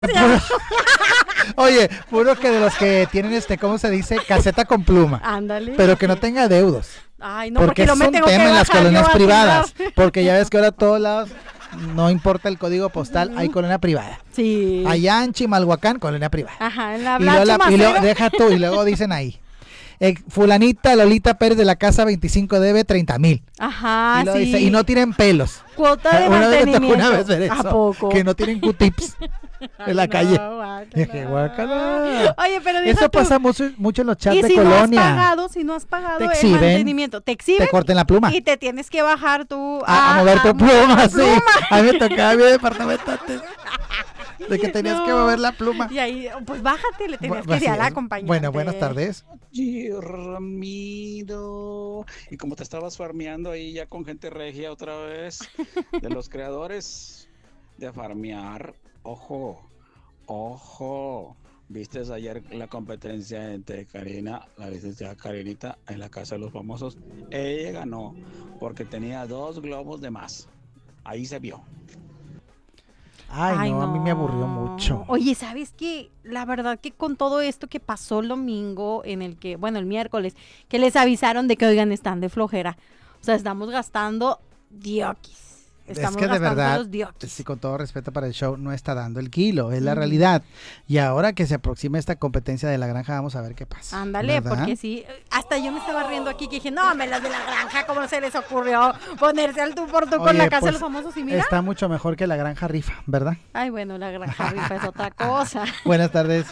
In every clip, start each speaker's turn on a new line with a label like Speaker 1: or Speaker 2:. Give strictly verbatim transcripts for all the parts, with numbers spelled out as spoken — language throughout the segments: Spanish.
Speaker 1: Puro- Oye, puro que de los que tienen este, ¿cómo se dice? Caseta con pluma.
Speaker 2: Ándale.
Speaker 1: Pero que no tenga deudos.
Speaker 2: Ay, no,
Speaker 1: porque
Speaker 2: porque,
Speaker 1: es
Speaker 2: no me
Speaker 1: un
Speaker 2: tengo que
Speaker 1: tema en las
Speaker 2: bajar
Speaker 1: colonias
Speaker 2: yo a
Speaker 1: privadas.
Speaker 2: tirar.
Speaker 1: Porque ya ves que ahora a todos lados, no importa el código postal, hay colonia privada.
Speaker 2: Sí.
Speaker 1: Allá en Chimalhuacán, colonia privada.
Speaker 2: Ajá, en la
Speaker 1: Y luego,
Speaker 2: Blanche
Speaker 1: la- y luego-
Speaker 2: Macero.
Speaker 1: deja tú, y luego dicen ahí. eh, fulanita Lolita Pérez de la casa veinticinco debe treinta mil.
Speaker 2: Ajá,
Speaker 1: y, luego
Speaker 2: sí.
Speaker 1: dice, y no tienen pelos.
Speaker 2: Cuota de
Speaker 1: Una vez me tocó
Speaker 2: mantenimiento.
Speaker 1: una vez ver eso.
Speaker 2: ¿A poco?
Speaker 1: Que no tienen Q-tips
Speaker 2: Ay,
Speaker 1: en la
Speaker 2: no,
Speaker 1: calle.
Speaker 2: guácala.
Speaker 1: Dije, guácala.
Speaker 2: Oye, pero deja
Speaker 1: Eso
Speaker 2: tú.
Speaker 1: pasa mucho, mucho en los chats
Speaker 2: Y
Speaker 1: de
Speaker 2: si no
Speaker 1: colonia.
Speaker 2: has pagado, si no has pagado
Speaker 1: Te
Speaker 2: el
Speaker 1: exhiben,
Speaker 2: mantenimiento, te exhiben
Speaker 1: Te corten la pluma.
Speaker 2: y te tienes que bajar tú
Speaker 1: A, a mover tu
Speaker 2: mover
Speaker 1: pluma,
Speaker 2: la
Speaker 1: sí.
Speaker 2: pluma.
Speaker 1: A mí me tocaba mi departamento antes. De que tenías que
Speaker 2: No.
Speaker 1: mover la pluma.
Speaker 2: Y ahí, pues bájate, le tenías
Speaker 1: Bu-
Speaker 2: que decir a
Speaker 1: así
Speaker 2: la
Speaker 1: es.
Speaker 2: acompañante.
Speaker 1: Bueno, buenas tardes.
Speaker 3: Oye, Ramiro. Y como te estabas farmeando ahí ya con gente regia otra vez, de los creadores de farmear, ojo, ojo. ¿Viste ayer la competencia entre Karina, la licenciada Karinita, en la Casa de los Famosos? Ella ganó porque tenía dos globos de más. Ahí se vio.
Speaker 1: Ay, no, a mí me aburrió mucho.
Speaker 2: Oye, ¿sabes qué? La verdad que con todo esto que pasó el domingo, en el que, bueno, el miércoles, que les avisaron de que, oigan, están de flojera. O sea, estamos gastando diokis. Estamos
Speaker 1: Es que de
Speaker 2: gastando
Speaker 1: verdad,
Speaker 2: los diokis.
Speaker 1: sí, con todo respeto para el show, no está dando el kilo, es la realidad. Y ahora que se aproxima esta competencia de la granja, vamos a ver qué pasa.
Speaker 2: Ándale,
Speaker 1: ¿verdad?
Speaker 2: porque sí, hasta yo me estaba riendo aquí que dije, no, me las de la granja, ¿cómo se les ocurrió ponerse al tú por tú con
Speaker 1: Oye,
Speaker 2: la casa
Speaker 1: pues,
Speaker 2: de los famosos? Y mira,
Speaker 1: Está mucho mejor que la granja rifa, ¿verdad?
Speaker 2: ay, bueno, la granja rifa es otra cosa.
Speaker 1: Buenas tardes.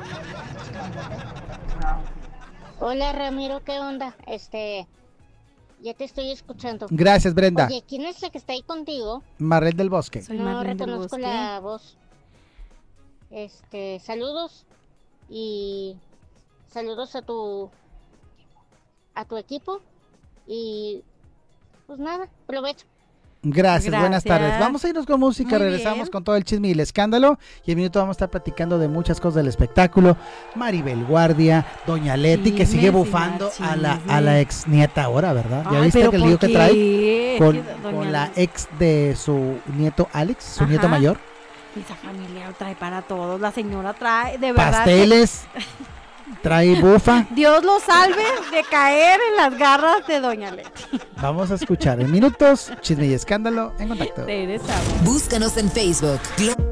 Speaker 4: Hola Ramiro, ¿qué onda? Este, ya te estoy escuchando.
Speaker 1: Gracias, Brenda.
Speaker 4: Oye, ¿quién es la que está ahí contigo?
Speaker 1: Marret del Bosque.
Speaker 2: Soy
Speaker 4: No
Speaker 2: Marlene del
Speaker 4: reconozco
Speaker 2: Bosque.
Speaker 4: la voz. Este, saludos y saludos a tu a tu equipo y pues nada, provecho.
Speaker 1: Gracias, buenas
Speaker 2: Gracias.
Speaker 1: tardes. Vamos a irnos con música,
Speaker 2: Muy
Speaker 1: regresamos
Speaker 2: bien.
Speaker 1: con todo el chisme y el escándalo. Y en minuto vamos a estar platicando de muchas cosas del espectáculo. Maribel Guardia, Doña Leti, que sigue
Speaker 2: Chismes y
Speaker 1: bufando
Speaker 2: más
Speaker 1: a la,
Speaker 2: chismes.
Speaker 1: a la ex nieta ahora, ¿verdad? ¿Ya
Speaker 2: Ay,
Speaker 1: viste
Speaker 2: pero
Speaker 1: que el
Speaker 2: ¿por
Speaker 1: lío que
Speaker 2: qué?
Speaker 1: trae
Speaker 2: Es
Speaker 1: con,
Speaker 2: que doña
Speaker 1: con la
Speaker 2: Leti-
Speaker 1: ex de su nieto Alex, su nieto
Speaker 2: Ajá.
Speaker 1: mayor?
Speaker 2: Esa familia trae para todos, la señora trae, de verdad. que
Speaker 1: Pasteles, trae bufa.
Speaker 2: Dios lo salve de caer en las garras de Doña Leti.
Speaker 1: Vamos a escuchar en minutos, chisme y escándalo en contacto.
Speaker 2: Regresamos.
Speaker 5: Búscanos en Facebook. Glo-